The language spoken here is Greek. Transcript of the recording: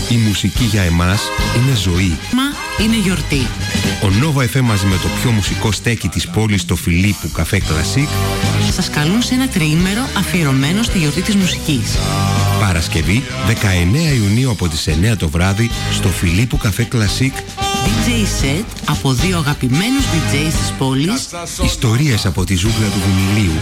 Η μουσική για εμάς είναι ζωή. Μα είναι γιορτή. Ο Nova FM μαζί με το πιο μουσικό στέκι της πόλης, το Φιλίππου Καφέ Κλασίκ, σας καλούν σε ένα τριήμερο αφιερωμένο στη γιορτή της μουσικής. Παρασκευή 19 Ιουνίου από τις 9 το βράδυ στο Φιλίππου Καφέ Κλασίκ. DJ set από δύο αγαπημένους DJs της πόλης. Ιστορίες από τη ζούγκλα του βινιλίου.